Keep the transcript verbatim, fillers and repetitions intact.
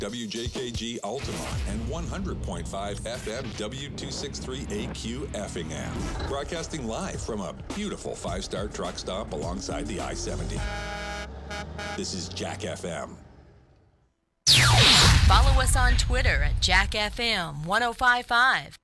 W J K G Altamont, and one hundred point five F M W two sixty-three A Q Effingham. Broadcasting live from a beautiful five-star truck stop alongside the I seventy. This is Jack F M. Follow us on Twitter at Jack F M ten fifty-five.